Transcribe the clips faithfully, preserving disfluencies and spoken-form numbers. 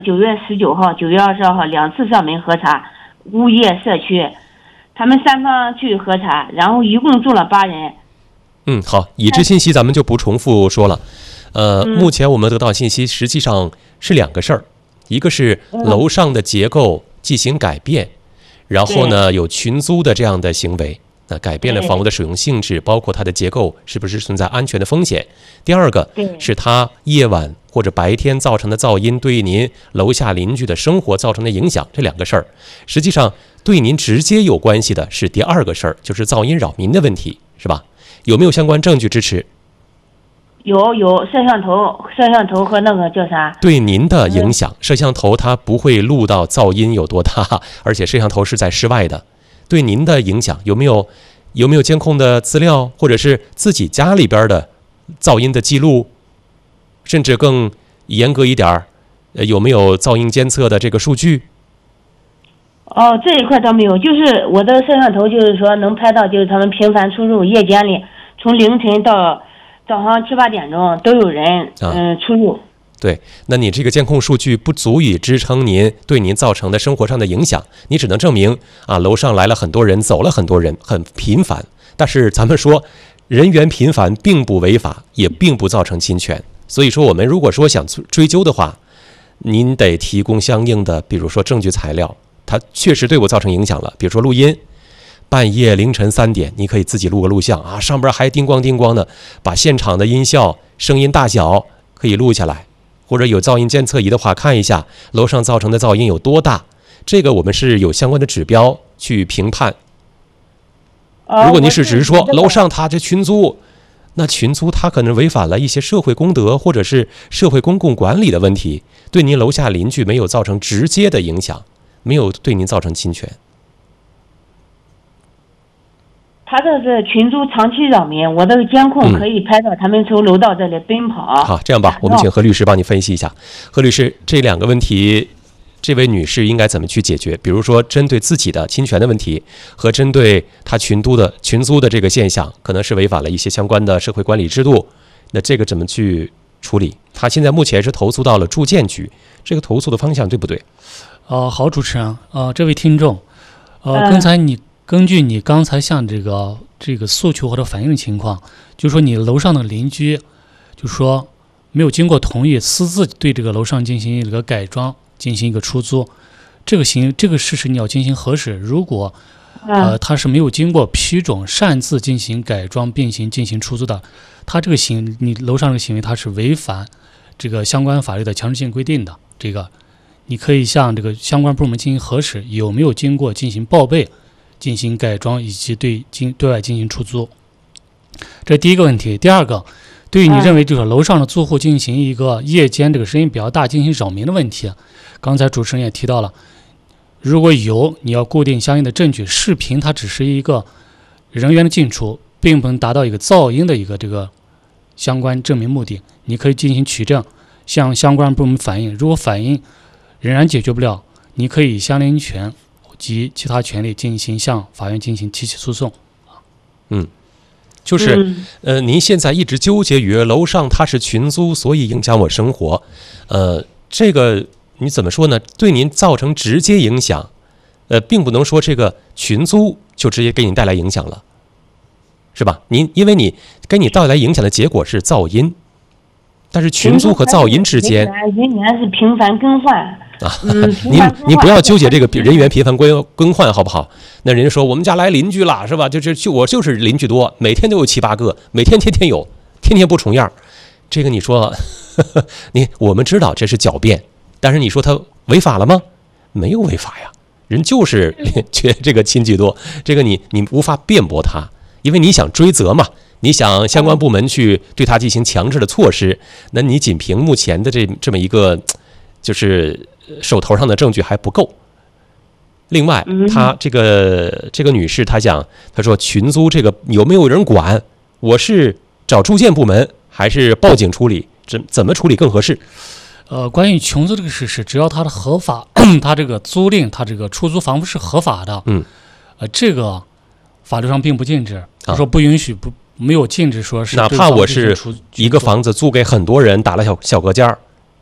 九月十九号、九月二十二号两次上门核查物业社区，他们三方去核查，然后一共住了八人。 嗯，好，已知信息咱们就不重复说了。呃， 嗯、 目前我们得到信息实际上是两个事儿，一个是楼上的结构进行改变，嗯、然后呢有群租的这样的行为。那改变了房屋的使用性质，包括它的结构是不是存在安全的风险。第二个是它夜晚或者白天造成的噪音对您楼下邻居的生活造成的影响，这两个事儿实际上对您直接有关系的是第二个事儿，就是噪音扰民的问题，是吧？有没有相关证据支持？ 有有摄像头，摄像头和那个叫啥？ 对您的影响，摄像头它不会录到噪音有多大，而且摄像头是在室外的。对您的影响有没有有没有监控的资料，或者是自己家里边的噪音的记录，甚至更严格一点，呃，有没有噪音监测的这个数据？ 哦，这一块倒没有，就是我的摄像头就是说能拍到，就是他们频繁出入，夜间里从凌晨到早上七八点钟都有人嗯、呃、出入。 对，那你这个监控数据不足以支撑您对您造成的生活上的影响，你只能证明啊，楼上来了很多人，走了很多人，很频繁。但是咱们说，人员频繁并不违法，也并不造成侵权。所以说，我们如果说想追究的话，您得提供相应的，比如说证据材料，它确实对我造成影响了。比如说录音，半夜凌晨三点，你可以自己录个录像啊，上边还叮咣叮咣的，把现场的音效、声音大小可以录下来。或者有噪音监测仪的话，看一下楼上造成的噪音有多大，这个我们是有相关的指标去评判。如果你是只是说楼上他这群租，那群租他可能违反了一些社会公德或者是社会公共管理的问题，对您楼下邻居没有造成直接的影响，没有对您造成侵权。 他这是群租长期扰民，我的监控可以拍到他们从楼道这里奔跑。 嗯、好，这样吧，我们请何律师帮你分析一下。何律师，这两个问题，这位女士应该怎么去解决？比如说，针对自己的侵权的问题和针对她群租的群租的这个现象，可能是违反了一些相关的社会管理制度，那这个怎么去处理？她现在目前是投诉到了住建局，这个投诉的方向对不对？ 呃，好，主持人，呃，这位听众，呃，刚才你。根据你刚才向这个这个诉求或者反映的情况，就是说你楼上的邻居，就是说没有经过同意，私自对这个楼上进行一个改装，进行一个出租，这个行这个事实你要进行核实。如果呃他是没有经过批准，擅自进行改装并行进行出租的，他这个行你楼上这个行为他是违反这个相关法律的强制性规定的。这个你可以向这个相关部门进行核实，有没有经过进行报备。进行改装以及对进对外进行出租，这是第一个问题。第二个，对于你认为就是楼上的住户进行一个夜间这个声音比较大进行扰民的问题，刚才主持人也提到了，如果有你要固定相应的证据，视频它只是一个人员的进出，并不能达到一个噪音的一个这个相关证明目的，你可以进行取证，向相关部门反映。如果反映仍然解决不了，你可以相邻权及其他权利进行向法院进行提起诉讼。 嗯，就是、嗯、呃，您现在一直纠结于楼上它是群租，所以影响我生活。呃，这个你怎么说呢？对您造成直接影响，呃，并不能说这个群租就直接给你带来影响了，是吧？您因为你给你带来影响的结果是噪音，但是群租和噪音之间， 人员是频繁更换。 啊，您您不要纠结这个人员频繁更更换好不好？那人家说我们家来邻居了是吧？就就就我就是邻居多，每天都有七八个，每天天天有，天天不重样。这个你说，呵呵你我们知道这是狡辩，但是你说他违法了吗？没有违法呀，人就是缺这个亲戚多，这个你你无法辩驳他，因为你想追责嘛，你想相关部门去对他进行强制的措施，那你仅凭目前的这这么一个就是手头上的证据还不够。另外，她这个这个女士，她讲，她说群租这个有没有人管？我是找住建部门还是报警处理？怎怎么处理更合适？ 呃，关于群租这个事实，只要它的合法，它这个租赁，它这个出租房屋是合法的， 嗯， 呃，这个法律上并不禁止，啊、说不允许，不没有禁止说是， 哪怕我是一个房子租给很多人，打了小小隔间儿。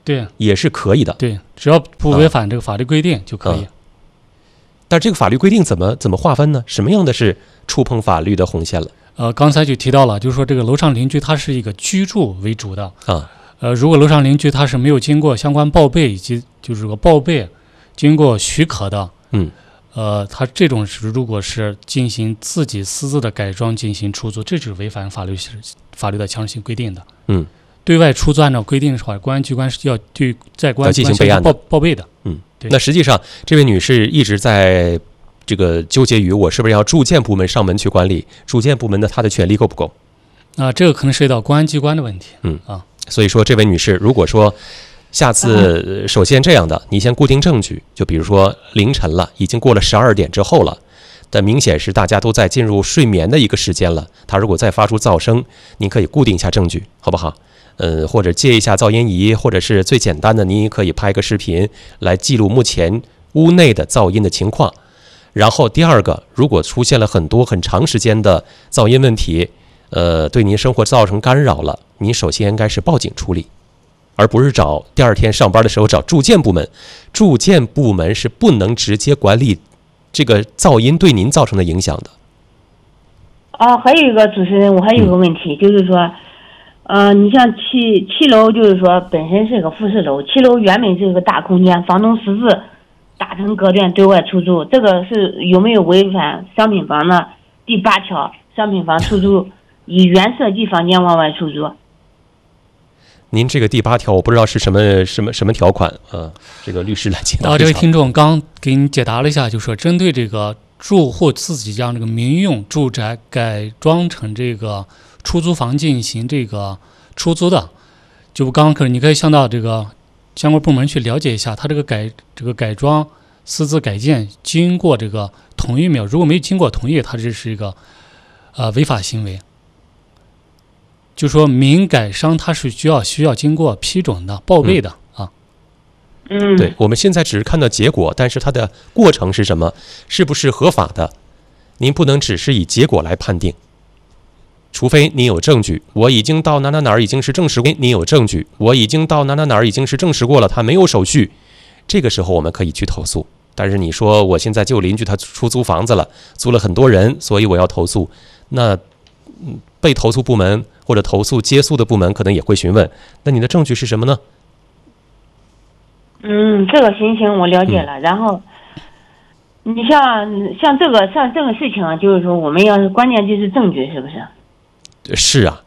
对， 也是可以的。 对，只要不违反这个法律规定就可以。 嗯、但这个法律规定怎么怎么划分呢？什么样的是触碰法律的红线了？ 呃，刚才就提到了，就是说这个楼上邻居他是一个居住为主的啊。 呃，如果楼上邻居他是没有经过相关报备以及就是个报备经过许可的， 嗯。 呃，他这种是如果是进行自己私自的改装进行出租，这就是违反法律法律的强制性规定的。 嗯， 对外出租按照规定的话，公安机关是要对在公安机关备案报报备的。 嗯，那实际上这位女士一直在这个纠结于我是不是要住建部门上门去管理，住建部门的她的权利够不够？ 啊，这个可能涉及到公安机关的问题。 嗯啊， 所以说这位女士，如果说下次首先这样的，你先固定证据，就比如说凌晨了，已经过了十二点之后了，但明显是大家都在进入睡眠的一个时间了。他如果再发出噪声，您可以固定一下证据，好不好？呃，或者借一下噪音仪，或者是最简单的，您也可以拍个视频来记录目前屋内的噪音的情况。然后第二个，如果出现了很多很长时间的噪音问题，呃，对您生活造成干扰了，您首先应该是报警处理。而不是找第二天上班的时候找住建部门，住建部门是不能直接管理这个噪音对您造成的影响的。 哦，还有一个主持人，我还有一个问题，嗯、就是说，呃，你像七七楼，就是说本身是个复式楼，七楼原本是个大空间，房东私自打成隔断对外出租，这个是有没有违反商品房的第八条？商品房出租以原设计房间往外出租。 您这个第八条我不知道是什么什么什么条款啊、呃？这个律师来解答。 啊，这位听众刚给你解答了一下，就是说针对这个住户自己将这个民用住宅改装成这个出租房进行这个出租的，就刚刚可你可以向到这个相关部门去了解一下，他这个改这个改装私自改建经过这个同意没有？如果没经过同意，他这是一个呃违法行为。就说民改商他是需要需要经过批准的、报备的、 嗯、 啊。 嗯， 对，我们现在只是看到结果，但是它的过程是什么，是不是合法的，您不能只是以结果来判定。除非你有证据，我已经到哪哪哪儿已经是证实过，你有证据，我已经到哪哪哪儿已经是证实过了，他没有手续，这个时候我们可以去投诉。但是你说我现在就邻居他出租房子了，租了很多人，所以我要投诉，那被投诉部门或者投诉接诉的部门可能也会询问，那你的证据是什么呢？ 嗯，这个情形我了解了。嗯、然后，你像像这个像这个事情啊，就是说我们要是关键就是证据，是不是？ 是啊，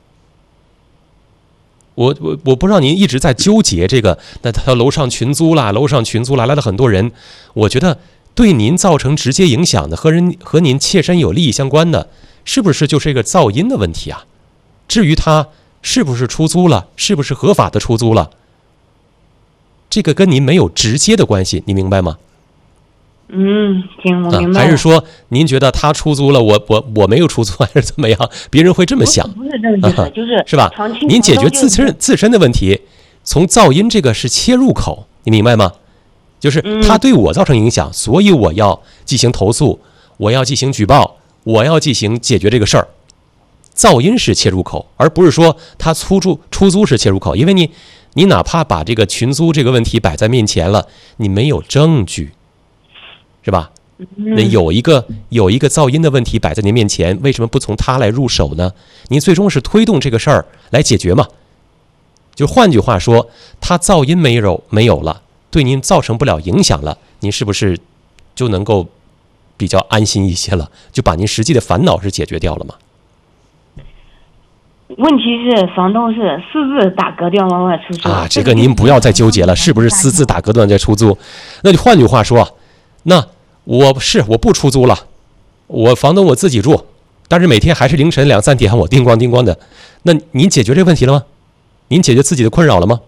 我我我不知道您一直在纠结这个，那他楼上群租啦，楼上群租来来了很多人，我觉得对您造成直接影响的和人和您切身有利益相关的。是不是就是一个噪音的问题啊？至于他是不是出租了，是不是合法的出租了，这个跟您没有直接的关系，你明白吗？ 嗯，行，我明白、 啊。还是说您觉得他出租了，我我我没有出租，还是怎么样？别人会这么想？ 不是这个意思，啊、就是是吧？您解决自身自身的问题，从噪音这个是切入口，你明白吗？就是他对我造成影响，嗯、所以我要进行投诉，我要进行举报。我要进行解决这个事儿，噪音是切入口，而不是说他出租出租是切入口。因为你，你哪怕把这个群租这个问题摆在面前了，你没有证据，是吧？那有一个有一个噪音的问题摆在您面前，为什么不从它来入手呢？您最终是推动这个事儿来解决嘛？就换句话说，它噪音没有没有了，对您造成不了影响了，您是不是就能够比较安心一些了，就把您实际的烦恼是解决掉了吗？ 问题是房东是私自打隔断往外出租啊，这个您不要再纠结了，是不是私自打隔断在出租？那就换句话说，那我是我不出租了，我房东我自己住，但是每天还是凌晨两三点我叮咣叮咣的，那您解决这个问题了吗？您解决自己的困扰了吗？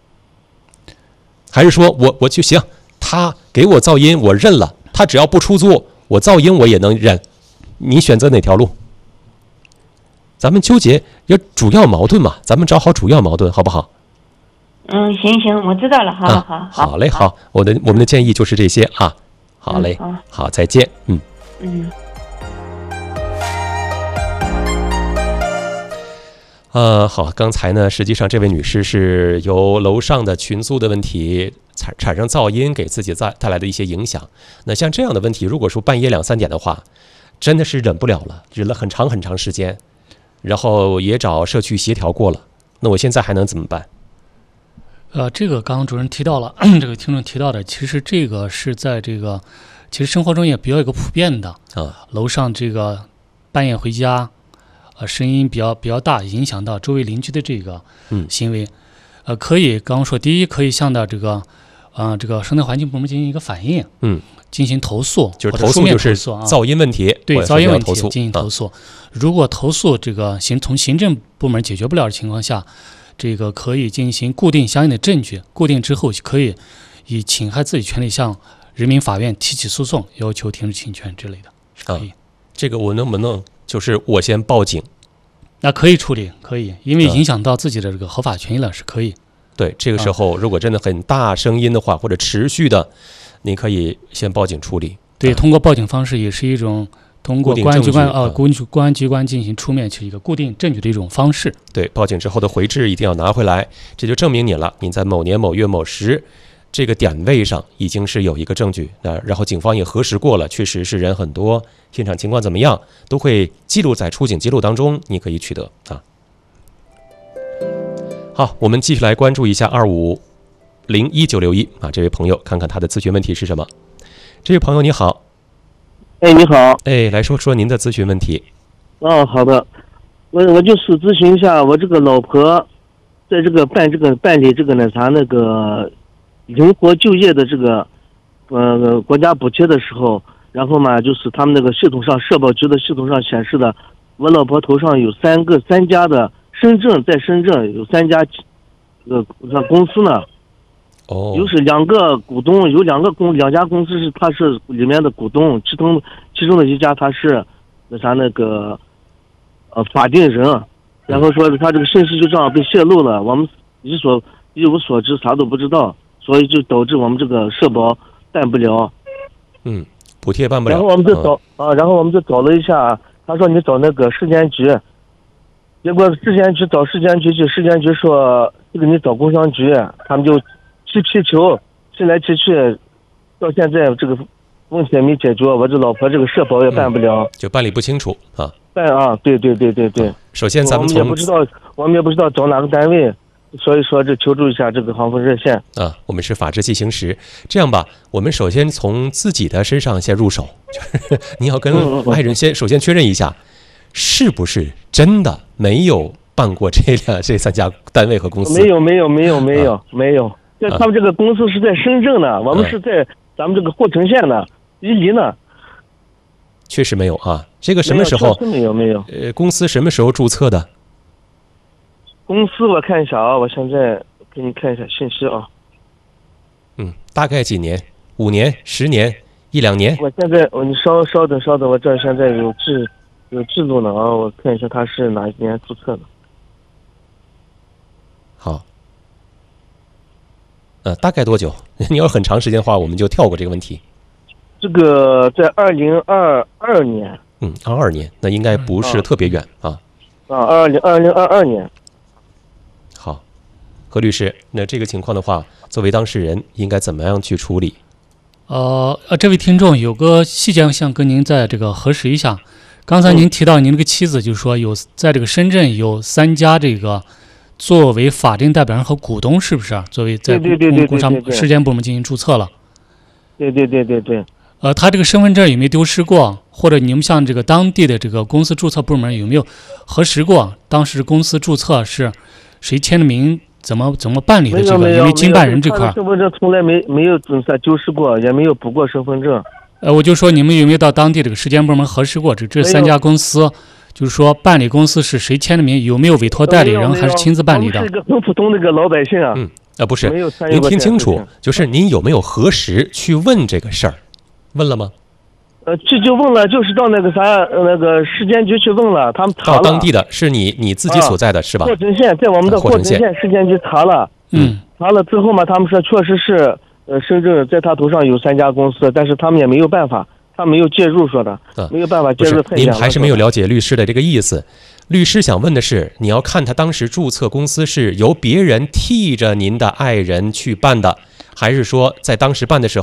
还是说我我就行，他给我噪音我认了，他只要不出租，我噪音我也能忍，你选择哪条路？咱们纠结要主要矛盾嘛，咱们找好主要矛盾，好不好？ 嗯，行行，我知道了，好好、啊、 好，好嘞，好，我的我们的建议就是这些啊，好嘞， 嗯、 好，再见，嗯嗯。 呃，好，刚才呢，实际上这位女士是由楼上的群租的问题产产生噪音，给自己带带来的一些影响。那像这样的问题，如果说半夜两三点的话，真的是忍不了了，忍了很长很长时间，然后也找社区协调过了。那我现在还能怎么办？ 呃，这个刚刚主任提到了，这个听众提到的，其实这个是在这个，其实生活中也比较有个普遍的啊， 楼上这个半夜回家。呃，声音比较比较大，影响到周围邻居的这个行为，嗯、呃，可以刚刚说，第一可以向到这个，呃，这个生态环境部门进行一个反映，嗯，进行投诉， 就是投诉就是噪音问题， 对噪音问题进行投诉。啊、如果投诉这个行从行政部门解决不了的情况下，这个可以进行固定相应的证据，固定之后可以以侵害自己权利向人民法院提起诉讼，要求停止侵权之类的，是可以。 啊、这个我能不能？就是我先报警， 那可以处理，可以，因为影响到自己的这个合法权益了，是可以。 对，这个时候如果真的很大声音的话，或者持续的，你可以先报警处理。 对，通过报警方式也是一种通过公安机关啊，公公安机关进行出面是一个固定证据的一种方式。 对，报警之后的回执一定要拿回来，这就证明你了，你在某年某月某时。这个点位上已经是有一个证据，那然后警方也核实过了，确实是人很多，现场情况怎么样，都会记录在出警记录当中，你可以取得啊。好，我们继续来关注一下二五零一九六一啊，这位朋友，看看他的咨询问题是什么。这位朋友你好， 哎，你好， 哎，来说说您的咨询问题。 哦，好的，我我就是咨询一下，我这个老婆在这个办这个办理这个那啥那个。灵活就业的这个，呃，国家补贴的时候，然后嘛，就是他们那个系统上，社保局的系统上显示的，我老婆头上有三个三家的深圳，在深圳有三家，呃，公司呢， 哦， 有是两个股东，有两个公两家公司是他是里面的股东，其中其中的一家他是那啥那个，呃，法定人，然后说他这个信息就这样被泄露了，我们一所一无所知，啥都不知道。所以就导致我们这个社保办不了， 嗯，补贴办不了。 然后我们就找、嗯、啊，然后我们就找了一下，他说你找那个市监局，结果市监局找市监局去，市监局说这个你找工商局，他们就去踢球，踢来踢去，到现在这个问题也没解决，我这老婆这个社保也办不了， 嗯、就办理不清楚啊。 办啊，对对对对对。 首先咱们从我们也不知道，我们也不知道找哪个单位。所以说，这求助一下这个航风热线啊，我们是法制进行时。这样吧，我们首先从自己的身上先入手，就是你要跟爱人先首先确认一下，是不是真的没有办过这两这三家单位和公司？ 没有，没有，没有，没有，没有。这他们这个公司是在深圳呢，我们是在咱们这个护城县呢，伊犁呢。 确实没有啊，这个什么时候？ 没有，没有。 呃，公司什么时候注册的？ 公司我看一下啊，我现在给你看一下信息啊。 嗯，大概几年？五年、十年、一两年？ 我现在，我你稍稍等稍等，我这现在有记有记录呢啊，我看一下他是哪一年注册的。 好。呃，大概多久？你要很长时间的话，我们就跳过这个问题。 这个在二零二二年。 嗯，二二年，那应该不是特别远啊。 啊，二零二零二二年。 好，何律师，那这个情况的话，作为当事人应该怎么样去处理？ 呃呃，这位听众有个细节想跟您在这个核实一下。刚才您提到您这个妻子，就是说有在这个深圳有三家这个作为法定代表人和股东，是不是？作为在工商市监部门进行注册了。 对对对对对。 呃，他这个身份证有没有丢失过？或者你们像这个当地的这个公司注册部门有没有核实过？当时公司注册是谁签的名？怎么怎么办理的？这个因为经办人这块， 身份证从来没没有准算丢失过，也没有补过身份证。 呃，我就说你们有没有到当地这个市监部门核实过？这这三家公司，就是说办理公司是谁签的名？有没有委托代理人，还是亲自办理的？ 是一个很普通的一个老百姓啊。 嗯，啊不是，您听清楚，就是您有没有核实去问这个事儿？问了吗？ 呃，去就问了，就是到那个啥，呃、那个市监局去问了，他们查了。 到当地的是你你自己所在的、啊、是吧？ 霍城县，在我们的霍城县市监局查了， 嗯， 查了之后嘛，他们说确实是，呃，深圳在他头上有三家公司，但是他们也没有办法，他没有介入说的，啊、没有办法介入。 您还是没有了解律师的这个意思。 律师想问的是，你要看他当时注册公司是由别人替着您的爱人去办的，还是说在当时办的时候